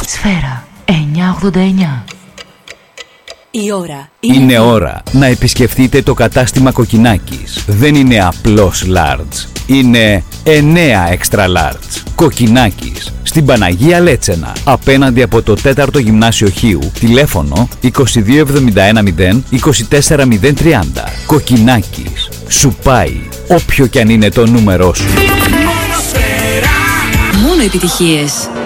Σφαίρα 989. Η ώρα είναι ώρα να επισκεφτείτε το κατάστημα Κοκκινάκης. Δεν είναι απλώς large. Είναι 9 extra large. Κοκκινάκης, στην Παναγία Λέτσενα, απέναντι από το 4ο Γυμνάσιο Χίου. Τηλέφωνο 22710 24030. Κοκκινάκης, σου πάει όποιο κι αν είναι το νούμερό σου. μόνο επιτυχίες.